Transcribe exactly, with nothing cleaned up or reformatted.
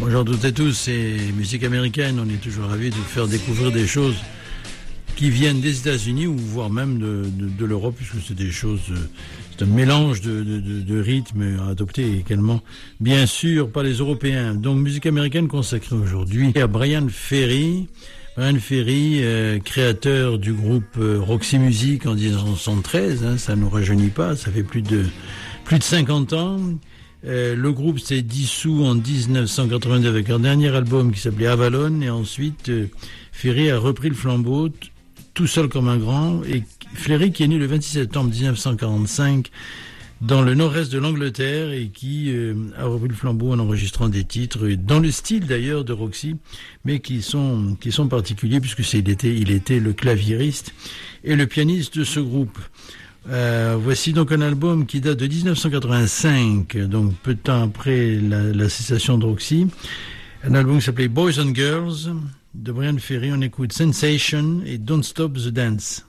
Bonjour à toutes et tous, c'est Musique Américaine. On est toujours ravis de vous faire découvrir des choses qui viennent des États-Unis ou voire même de, de, de l'Europe, puisque c'est des choses, c'est un mélange de, de, de, de rythmes adoptés également, bien sûr, par les Européens. Donc, Musique Américaine consacrée aujourd'hui à Bryan Ferry. Bryan Ferry, euh, créateur du groupe euh, Roxy Music en dix-neuf cent soixante-treize, hein, ça ne nous rajeunit pas, ça fait plus de, plus de cinquante ans. Euh, le groupe s'est dissous en dix-neuf cent quatre-vingt-deux avec un dernier album qui s'appelait Avalon, et ensuite euh, Ferry a repris le flambeau t- tout seul comme un grand. Et Ferry, qui est né le vingt-six septembre dix-neuf cent quarante-cinq dans le nord-est de l'Angleterre et qui euh, a repris le flambeau en enregistrant des titres dans le style d'ailleurs de Roxy, mais qui sont qui sont particuliers puisque c'est il était il était le claviériste et le pianiste de ce groupe. Euh, voici donc un album qui date de dix-neuf cent quatre-vingt-cinq, donc peu de temps après la, la cessation de Roxy. Un album qui s'appelait Boys and Girls de Bryan Ferry. On écoute Sensation et Don't Stop the Dance.